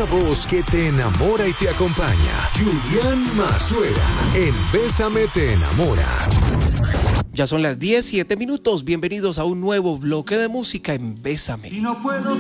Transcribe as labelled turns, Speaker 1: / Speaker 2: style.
Speaker 1: Una voz que te enamora y te acompaña. Julián Mazuera, en Bésame te enamora.
Speaker 2: Ya son las 17 minutos. Bienvenidos a un nuevo bloque de música en Bésame.
Speaker 3: Y no puedo